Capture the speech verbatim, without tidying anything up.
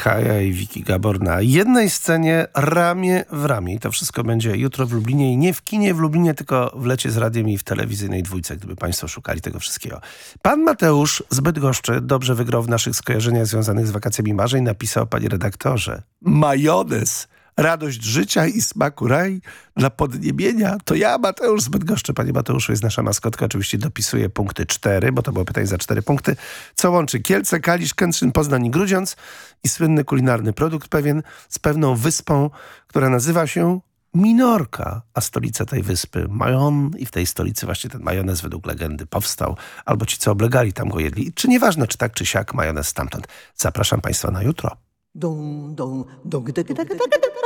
Kaja i Wiki Gabor na jednej scenie, ramię w ramię. I to wszystko będzie jutro w Lublinie i nie w kinie w Lublinie, tylko w Lecie z Radiem i w telewizyjnej dwójce, gdyby państwo szukali tego wszystkiego. Pan Mateusz z Bydgoszczy dobrze wygrał w naszych skojarzeniach związanych z wakacjami marzeń. Napisał: panie redaktorze, majonez, radość życia i smaku raj dla podniebienia. To ja, Mateusz z Bydgoszczy. Panie Mateuszu, jest nasza maskotka. Oczywiście dopisuje punkty cztery, bo to było pytanie za cztery punkty. Co łączy Kielce, Kalisz, Kętrzyn, Poznań i Grudziądz i słynny kulinarny produkt pewien z pewną wyspą, która nazywa się Minorka, a stolica tej wyspy Majon i w tej stolicy właśnie ten majonez według legendy powstał, albo ci, co oblegali, tam go jedli. Czy nieważne, czy tak, czy siak, majonez stamtąd. Zapraszam państwa na jutro. Dum, dum, dum, dum, dum, dum, dum.